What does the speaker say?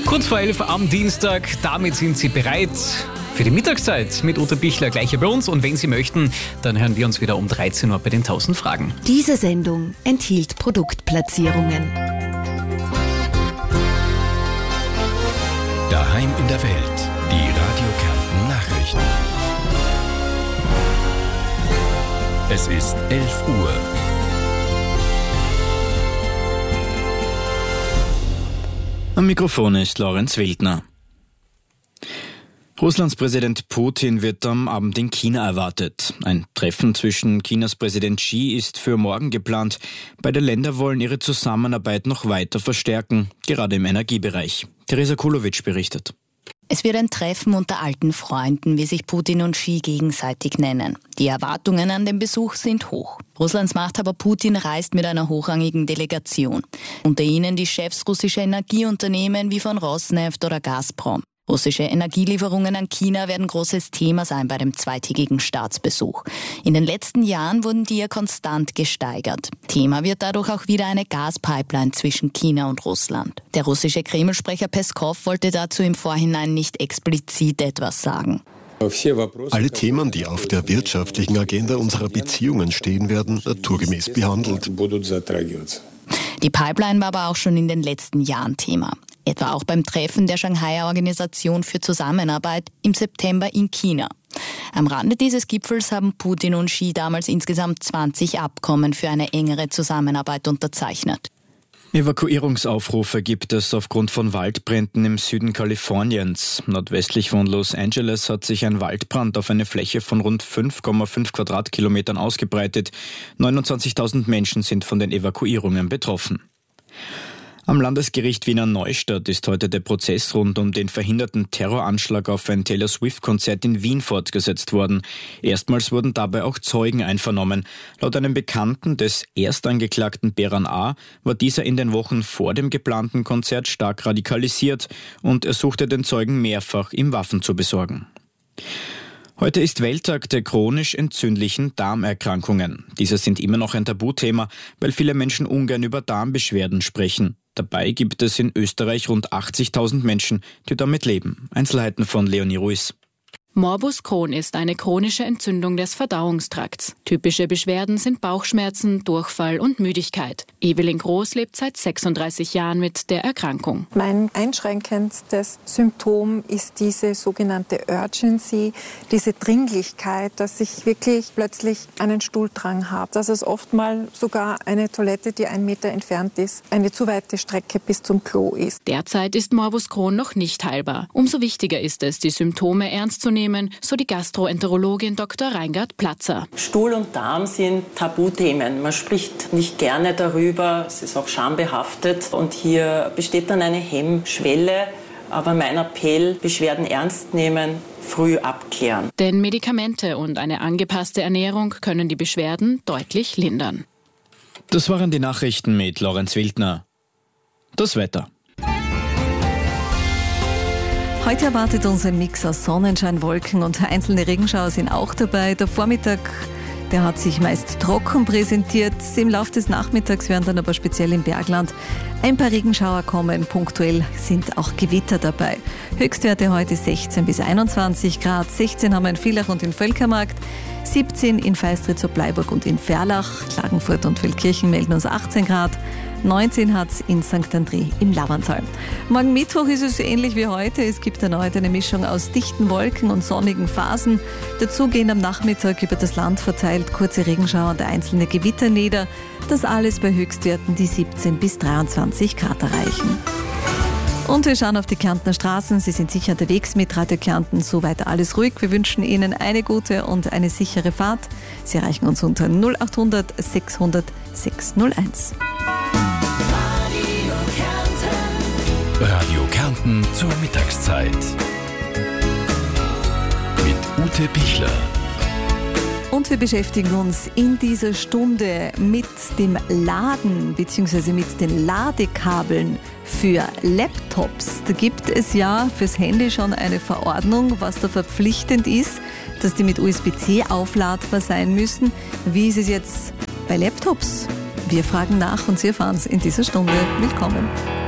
Kurz vor 11 am Dienstag, damit sind Sie bereit für die Mittagszeit mit Ute Bichler, gleich hier bei uns. Und wenn Sie möchten, dann hören wir uns wieder um 13 Uhr bei den 1000 Fragen. Diese Sendung enthielt Produktplatzierungen. Daheim in der Welt, die Radio Kärnten Nachrichten. Es ist 11 Uhr. Am Mikrofon ist Lorenz Wildner. Russlands Präsident Putin wird am Abend in China erwartet. Ein Treffen zwischen Chinas Präsident Xi ist für morgen geplant. Beide Länder wollen ihre Zusammenarbeit noch weiter verstärken, gerade im Energiebereich. Teresa Kulowitsch berichtet. Es wird ein Treffen unter alten Freunden, wie sich Putin und Xi gegenseitig nennen. Die Erwartungen an den Besuch sind hoch. Russlands Machthaber Putin reist mit einer hochrangigen Delegation. Unter ihnen die Chefs russischer Energieunternehmen wie von Rosneft oder Gazprom. Russische Energielieferungen an China werden großes Thema sein bei dem zweitägigen Staatsbesuch. In den letzten Jahren wurden die ja konstant gesteigert. Thema wird dadurch auch wieder eine Gaspipeline zwischen China und Russland. Der russische Kreml-Sprecher Peskov wollte dazu im Vorhinein nicht explizit etwas sagen. Alle Themen, die auf der wirtschaftlichen Agenda unserer Beziehungen stehen, werden naturgemäß behandelt. Die Pipeline war aber auch schon in den letzten Jahren Thema. Etwa auch beim Treffen der Shanghaier Organisation für Zusammenarbeit im September in China. Am Rande dieses Gipfels haben Putin und Xi damals insgesamt 20 Abkommen für eine engere Zusammenarbeit unterzeichnet. Evakuierungsaufrufe gibt es aufgrund von Waldbränden im Süden Kaliforniens. Nordwestlich von Los Angeles hat sich ein Waldbrand auf eine Fläche von rund 5,5 Quadratkilometern ausgebreitet. 29.000 Menschen sind von den Evakuierungen betroffen. Am Landesgericht Wiener Neustadt ist heute der Prozess rund um den verhinderten Terroranschlag auf ein Taylor Swift-Konzert in Wien fortgesetzt worden. Erstmals wurden dabei auch Zeugen einvernommen. Laut einem Bekannten des Erstangeklagten Beran A. war dieser in den Wochen vor dem geplanten Konzert stark radikalisiert und er suchte den Zeugen mehrfach, ihm Waffen zu besorgen. Heute ist Welttag der chronisch entzündlichen Darmerkrankungen. Diese sind immer noch ein Tabuthema, weil viele Menschen ungern über Darmbeschwerden sprechen. Dabei gibt es in Österreich rund 80.000 Menschen, die damit leben. Einzelheiten von Leonie Ruiz. Morbus Crohn ist eine chronische Entzündung des Verdauungstrakts. Typische Beschwerden sind Bauchschmerzen, Durchfall und Müdigkeit. Evelyn Groß lebt seit 36 Jahren mit der Erkrankung. Mein einschränkendstes Symptom ist diese sogenannte Urgency, diese Dringlichkeit, dass ich wirklich plötzlich einen Stuhldrang habe. Dass es oft mal sogar eine Toilette, die 1 Meter entfernt ist, eine zu weite Strecke bis zum Klo ist. Derzeit ist Morbus Crohn noch nicht heilbar. Umso wichtiger ist es, die Symptome ernst zu nehmen, so die Gastroenterologin Dr. Reingard Platzer. Stuhl und Darm sind Tabuthemen. Man spricht nicht gerne darüber, es ist auch schambehaftet und hier besteht dann eine Hemmschwelle. Aber mein Appell, Beschwerden ernst nehmen, früh abklären. Denn Medikamente und eine angepasste Ernährung können die Beschwerden deutlich lindern. Das waren die Nachrichten mit Lorenz Wildner. Das Wetter. Heute erwartet uns ein Mix aus Sonnenschein, Wolken und einzelne Regenschauer sind auch dabei. Der Vormittag, der hat sich meist trocken präsentiert. Im Laufe des Nachmittags werden dann aber speziell im Bergland ein paar Regenschauer kommen. Punktuell sind auch Gewitter dabei. Höchstwerte heute 16 bis 21 Grad. 16 haben wir in Villach und in Völkermarkt. 17 in Feistritz-Bleiburg und in Verlach. Klagenfurt und Feldkirchen melden uns 18 Grad. 19 hat es in St. André im Lavantal. Morgen Mittwoch ist es ähnlich wie heute. Es gibt erneut eine Mischung aus dichten Wolken und sonnigen Phasen. Dazu gehen am Nachmittag über das Land verteilt kurze Regenschauer und einzelne Gewitter nieder. Das alles bei Höchstwerten, die 17 bis 23 Grad erreichen. Und wir schauen auf die Kärntner Straßen. Sie sind sicher unterwegs mit Radio Kärnten. Soweit alles ruhig. Wir wünschen Ihnen eine gute und eine sichere Fahrt. Sie erreichen uns unter 0800 600 601. Radio Kärnten zur Mittagszeit. Mit Ute Bichler. Und wir beschäftigen uns in dieser Stunde mit dem Laden bzw. mit den Ladekabeln für Laptops. Da gibt es ja fürs Handy schon eine Verordnung, was da verpflichtend ist, dass die mit USB-C aufladbar sein müssen. Wie ist es jetzt bei Laptops? Wir fragen nach und Sie erfahren es in dieser Stunde. Willkommen.